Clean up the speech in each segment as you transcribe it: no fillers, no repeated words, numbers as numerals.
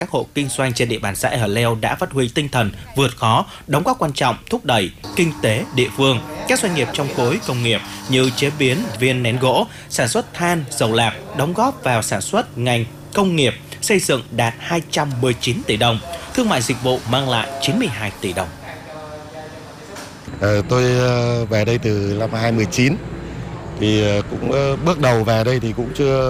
các hộ kinh doanh trên địa bàn xã Ea Leo đã phát huy tinh thần vượt khó, đóng góp quan trọng thúc đẩy kinh tế địa phương. Các doanh nghiệp trong khối công nghiệp như chế biến viên nén gỗ, sản xuất than, dầu lạc đóng góp vào sản xuất ngành công nghiệp, xây dựng đạt 219 tỷ đồng, thương mại dịch vụ mang lại 92 tỷ đồng. Tôi về đây từ năm 2019 thì cũng bước đầu về đây thì cũng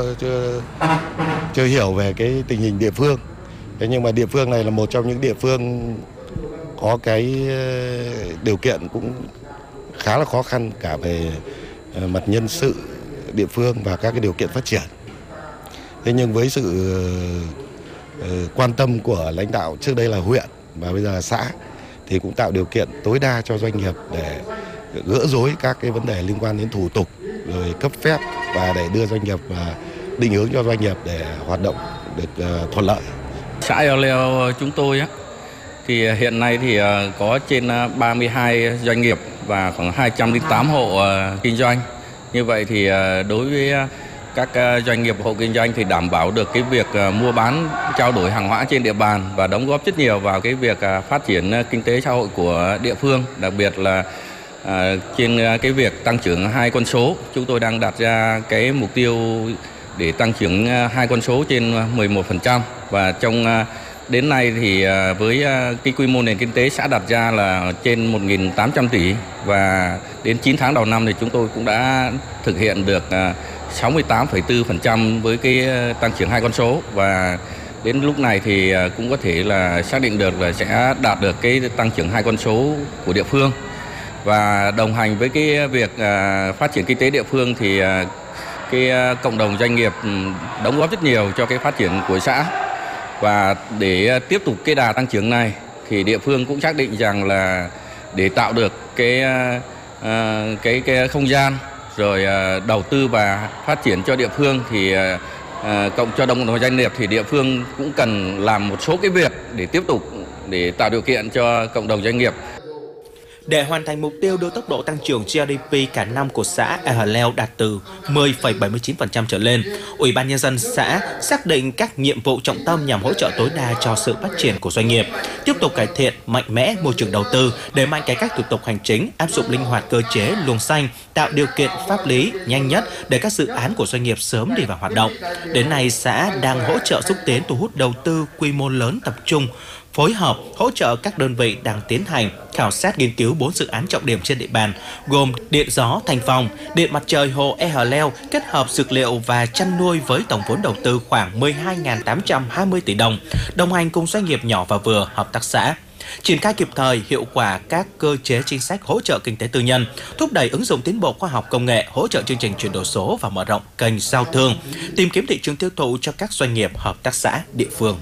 chưa hiểu về cái tình hình địa phương. Thế nhưng mà địa phương này là một trong những địa phương có cái điều kiện cũng khá là khó khăn cả về mặt nhân sự địa phương và các cái điều kiện phát triển. Thế nhưng với sự quan tâm của lãnh đạo trước đây là huyện và bây giờ là xã thì cũng tạo điều kiện tối đa cho doanh nghiệp để gỡ rối các cái vấn đề liên quan đến thủ tục rồi cấp phép và để đưa doanh nghiệp định hướng cho doanh nghiệp để hoạt động được thuận lợi. Xã Ea Leo chúng tôi thì hiện nay thì có trên 32 doanh nghiệp và khoảng 208 hộ kinh doanh. Như vậy thì đối với các doanh nghiệp hộ kinh doanh thì đảm bảo được cái việc mua bán trao đổi hàng hóa trên địa bàn và đóng góp rất nhiều vào cái việc phát triển kinh tế xã hội của địa phương, đặc biệt là trên cái việc tăng trưởng hai con số. Chúng tôi đang đặt ra cái mục tiêu để tăng trưởng hai con số trên 11% và trong đến nay thì với cái quy mô nền kinh tế xã đặt ra là trên 1.800 tỷ và đến 9 tháng đầu năm thì chúng tôi cũng đã thực hiện được 68,4% với cái tăng trưởng hai con số và đến lúc này thì cũng có thể là xác định được là sẽ đạt được cái tăng trưởng hai con số của địa phương. Và đồng hành với cái việc phát triển kinh tế địa phương thì cái cộng đồng doanh nghiệp đóng góp rất nhiều cho cái phát triển của xã. Và để tiếp tục cái đà tăng trưởng này thì địa phương cũng xác định rằng là để tạo được cái không gian rồi đầu tư và phát triển cho địa phương thì cộng cho đồng doanh nghiệp thì địa phương cũng cần làm một số cái việc để tiếp tục để tạo điều kiện cho cộng đồng doanh nghiệp. Để hoàn thành mục tiêu đưa tốc độ tăng trưởng GDP cả năm của xã Ea Leo đạt từ 10,79% trở lên, Ủy ban Nhân dân xã xác định các nhiệm vụ trọng tâm nhằm hỗ trợ tối đa cho sự phát triển của doanh nghiệp, tiếp tục cải thiện mạnh mẽ môi trường đầu tư, đẩy mạnh cải cách thủ tục hành chính, áp dụng linh hoạt cơ chế luồng xanh, tạo điều kiện pháp lý nhanh nhất để các dự án của doanh nghiệp sớm đi vào hoạt động. Đến nay, xã đang hỗ trợ xúc tiến thu hút đầu tư quy mô lớn tập trung, phối hợp hỗ trợ các đơn vị đang tiến hành khảo sát nghiên cứu 4 dự án trọng điểm trên địa bàn gồm điện gió Thanh Phong, điện mặt trời hồ Ea Leo kết hợp dược liệu và chăn nuôi với tổng vốn đầu tư khoảng 12.820 tỷ đồng, đồng hành cùng doanh nghiệp nhỏ và vừa, hợp tác xã. Triển khai kịp thời, hiệu quả các cơ chế chính sách hỗ trợ kinh tế tư nhân, thúc đẩy ứng dụng tiến bộ khoa học công nghệ, hỗ trợ chương trình chuyển đổi số và mở rộng kênh giao thương, tìm kiếm thị trường tiêu thụ cho các doanh nghiệp, hợp tác xã địa phương.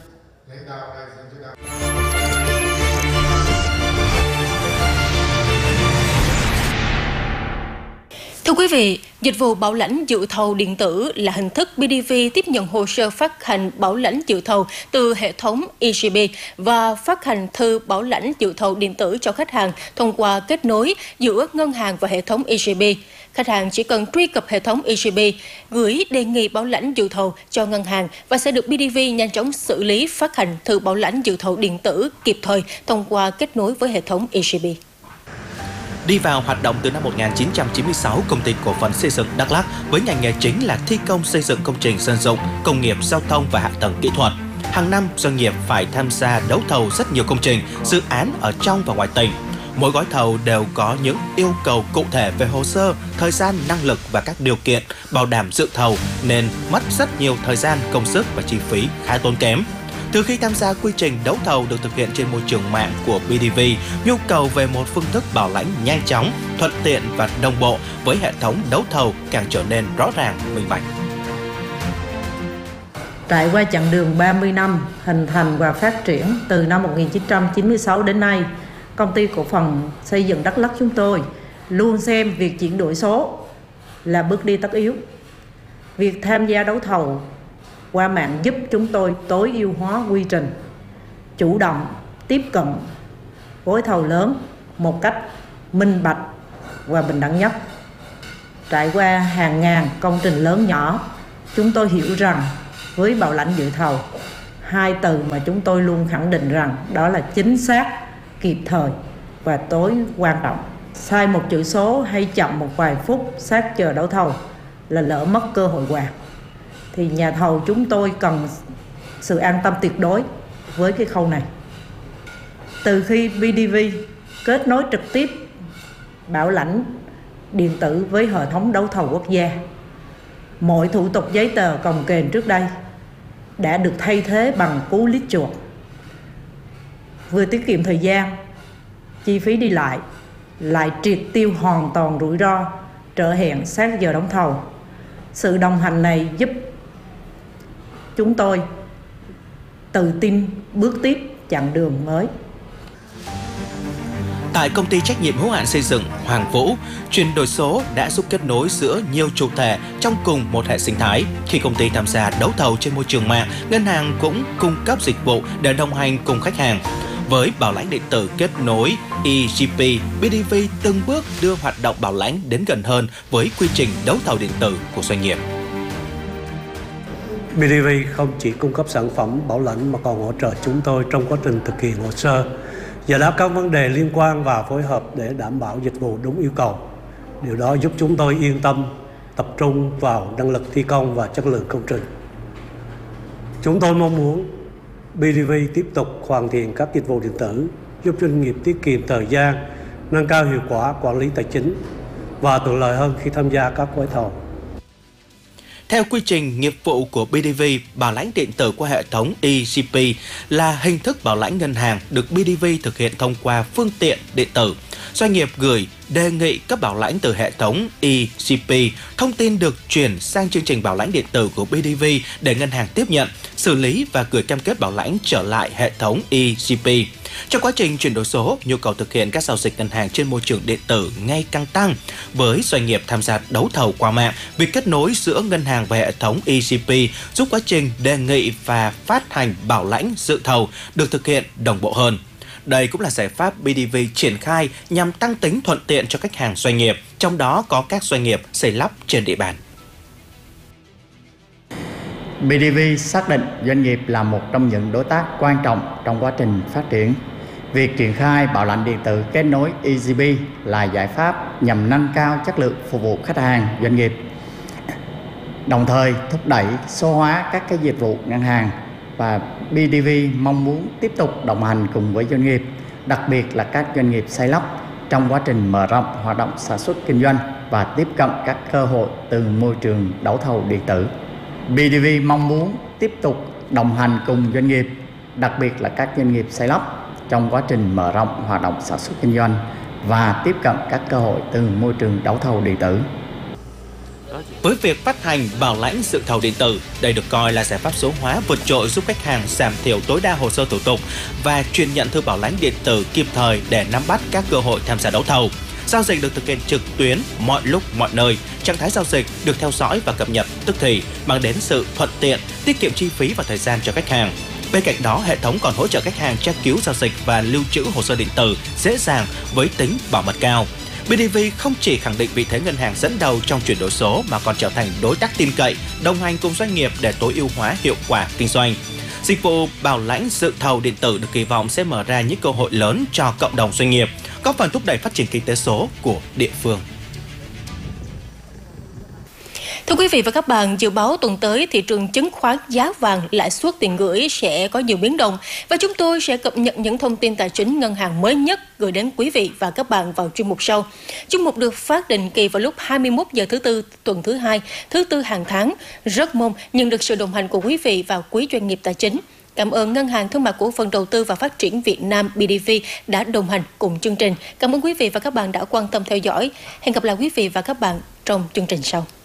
Thưa quý vị, dịch vụ bảo lãnh dự thầu điện tử là hình thức BDV tiếp nhận hồ sơ phát hành bảo lãnh dự thầu từ hệ thống ECB và phát hành thư bảo lãnh dự thầu điện tử cho khách hàng thông qua kết nối giữa ngân hàng và hệ thống ECB. Khách hàng chỉ cần truy cập hệ thống ECB, gửi đề nghị bảo lãnh dự thầu cho ngân hàng và sẽ được BDV nhanh chóng xử lý phát hành thư bảo lãnh dự thầu điện tử kịp thời thông qua kết nối với hệ thống ECB. Đi vào hoạt động từ năm 1996, công ty cổ phần xây dựng Đắk Lắk với ngành nghề chính là thi công xây dựng công trình dân dụng, công nghiệp, giao thông và hạ tầng kỹ thuật. Hàng năm, doanh nghiệp phải tham gia đấu thầu rất nhiều công trình, dự án ở trong và ngoài tỉnh. Mỗi gói thầu đều có những yêu cầu cụ thể về hồ sơ, thời gian, năng lực và các điều kiện bảo đảm dự thầu nên mất rất nhiều thời gian, công sức và chi phí khá tốn kém. Từ khi tham gia quy trình đấu thầu được thực hiện trên môi trường mạng của BDV, nhu cầu về một phương thức bảo lãnh nhanh chóng, thuận tiện và đồng bộ với hệ thống đấu thầu càng trở nên rõ ràng, minh bạch. Trải qua chặng đường 30 năm hình thành và phát triển từ năm 1996 đến nay, công ty cổ phần xây dựng Đắk Lắk chúng tôi luôn xem việc chuyển đổi số là bước đi tất yếu. Việc tham gia đấu thầu qua mạng giúp chúng tôi tối ưu hóa quy trình, chủ động tiếp cận gói thầu lớn một cách minh bạch và bình đẳng nhất. Trải qua hàng ngàn công trình lớn nhỏ, chúng tôi hiểu rằng với bảo lãnh dự thầu, hai từ mà chúng tôi luôn khẳng định rằng đó là chính xác, kịp thời và tối quan trọng. Sai một chữ số hay chậm một vài phút sát giờ đấu thầu là lỡ mất cơ hội vàng. Thì nhà thầu chúng tôi cần sự an tâm tuyệt đối với cái khâu này. Từ khi BDV kết nối trực tiếp bảo lãnh điện tử với hệ thống đấu thầu quốc gia, mọi thủ tục giấy tờ cồng kềnh trước đây đã được thay thế bằng cú lít chuột, vừa tiết kiệm thời gian, chi phí đi lại triệt tiêu hoàn toàn rủi ro trễ hẹn sát giờ đóng thầu. Sự đồng hành này giúp chúng tôi tự tin bước tiếp chặng đường mới. Tại công ty trách nhiệm hữu hạn xây dựng Hoàng Vũ, chuyển đổi số đã giúp kết nối giữa nhiều chủ thể trong cùng một hệ sinh thái. Khi công ty tham gia đấu thầu trên môi trường mạng, ngân hàng cũng cung cấp dịch vụ để đồng hành cùng khách hàng. Với bảo lãnh điện tử kết nối eGP, BDV từng bước đưa hoạt động bảo lãnh đến gần hơn với quy trình đấu thầu điện tử của doanh nghiệp. BDV không chỉ cung cấp sản phẩm bảo lãnh mà còn hỗ trợ chúng tôi trong quá trình thực hiện hồ sơ, giải đáp các vấn đề liên quan và phối hợp để đảm bảo dịch vụ đúng yêu cầu. Điều đó giúp chúng tôi yên tâm, tập trung vào năng lực thi công và chất lượng công trình. Chúng tôi mong muốn BDV tiếp tục hoàn thiện các dịch vụ điện tử, giúp doanh nghiệp tiết kiệm thời gian, nâng cao hiệu quả quản lý tài chính và thuận lợi hơn khi tham gia các gói thầu. Theo quy trình nghiệp vụ của BDV, bảo lãnh điện tử qua hệ thống eGP là hình thức bảo lãnh ngân hàng được BDV thực hiện thông qua phương tiện điện tử. Doanh nghiệp gửi đề nghị cấp bảo lãnh từ hệ thống eGP, thông tin được chuyển sang chương trình bảo lãnh điện tử của BDV để ngân hàng tiếp nhận, xử lý và gửi cam kết bảo lãnh trở lại hệ thống eGP. Trong quá trình chuyển đổi số, nhu cầu thực hiện các giao dịch ngân hàng trên môi trường điện tử ngày càng tăng. Với doanh nghiệp tham gia đấu thầu qua mạng, việc kết nối giữa ngân hàng và hệ thống eGP giúp quá trình đề nghị và phát hành bảo lãnh dự thầu được thực hiện đồng bộ hơn. Đây cũng là giải pháp BDV triển khai nhằm tăng tính thuận tiện cho khách hàng doanh nghiệp, trong đó có các doanh nghiệp xây lắp trên địa bàn. BDV xác định doanh nghiệp là một trong những đối tác quan trọng trong quá trình phát triển. Việc triển khai bảo lãnh điện tử kết nối eGP là giải pháp nhằm nâng cao chất lượng phục vụ khách hàng doanh nghiệp, đồng thời thúc đẩy số hóa các dịch vụ ngân hàng. Và BDV mong muốn tiếp tục đồng hành cùng với doanh nghiệp, đặc biệt là các doanh nghiệp xây lắp trong quá trình mở rộng hoạt động sản xuất kinh doanh và tiếp cận các cơ hội từ môi trường đấu thầu điện tử. BDV mong muốn tiếp tục đồng hành cùng doanh nghiệp, đặc biệt là các doanh nghiệp xây lắp trong quá trình mở rộng hoạt động sản xuất kinh doanh và tiếp cận các cơ hội từ môi trường đấu thầu điện tử. Với việc phát hành bảo lãnh dự thầu điện tử, đây được coi là giải pháp số hóa vượt trội giúp khách hàng giảm thiểu tối đa hồ sơ thủ tục và truyền nhận thư bảo lãnh điện tử kịp thời để nắm bắt các cơ hội tham gia đấu thầu. Giao dịch được thực hiện trực tuyến mọi lúc mọi nơi, trạng thái giao dịch được theo dõi và cập nhật tức thì, mang đến sự thuận tiện, tiết kiệm chi phí và thời gian cho khách hàng. Bên cạnh đó, hệ thống còn hỗ trợ khách hàng tra cứu giao dịch và lưu trữ hồ sơ điện tử dễ dàng với tính bảo mật cao. BDV không chỉ khẳng định vị thế ngân hàng dẫn đầu trong chuyển đổi số mà còn trở thành đối tác tin cậy, đồng hành cùng doanh nghiệp để tối ưu hóa hiệu quả kinh doanh. Dịch vụ bảo lãnh dự thầu điện tử được kỳ vọng sẽ mở ra những cơ hội lớn cho cộng đồng doanh nghiệp, góp phần thúc đẩy phát triển kinh tế số của địa phương. Thưa quý vị và các bạn, dự báo tuần tới thị trường chứng khoán, giá vàng, lãi suất tiền gửi sẽ có nhiều biến động và chúng tôi sẽ cập nhật những thông tin tài chính ngân hàng mới nhất gửi đến quý vị và các bạn vào chuyên mục sau. Chuyên mục được phát định kỳ vào lúc 21 giờ thứ Tư tuần thứ Hai, thứ Tư hàng tháng. Rất mong nhận được sự đồng hành của quý vị và quý doanh nghiệp tài chính. Cảm ơn Ngân hàng Thương mại Cổ phần Đầu tư và Phát triển Việt Nam BDV đã đồng hành cùng chương trình. Cảm ơn quý vị và các bạn đã quan tâm theo dõi. Hẹn gặp lại quý vị và các bạn trong chương trình sau.